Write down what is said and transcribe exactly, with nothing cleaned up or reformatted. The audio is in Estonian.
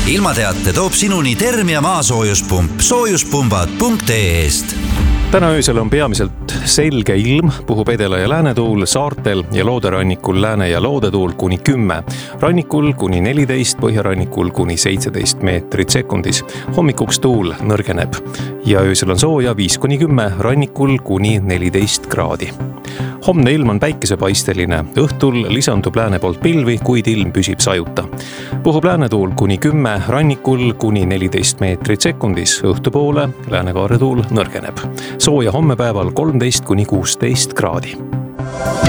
ilmateate toob sinuni Termia maasoojuspump soojuspumbad punkt ee-st. Täna öösel on peamiselt selge ilm, puhub edela- ja läänetuul, saartel ja looderannikul lääne- ja loodetuul kuni kümme, rannikul kuni neliteist, põhjarannikul kuni seitseteist meetrit sekundis. Hommikuks tuul nõrgeneb ja öösel on sooja viis kuni kümme, rannikul kuni neliteist kraadi. Homne ilm on päikesepaisteline, õhtul lisandub lääne poolt pilvi, kuid ilm püsib sajuta. Puhub läänetuul kuni kümme, rannikul kuni neliteist meetrit sekundis, õhtupoole läänekaaretuul nõrgeneb. Sooja hommepäeval kolmteist kuni kuusteist kraadi.